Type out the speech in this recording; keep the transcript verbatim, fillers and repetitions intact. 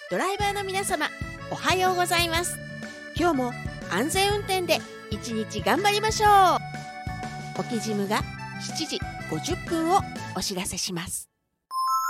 ドライバーの皆様、おはようございます。今日も安全運転で一日頑張りましょう。オキジムがしちじごじゅっぷんをお知らせします。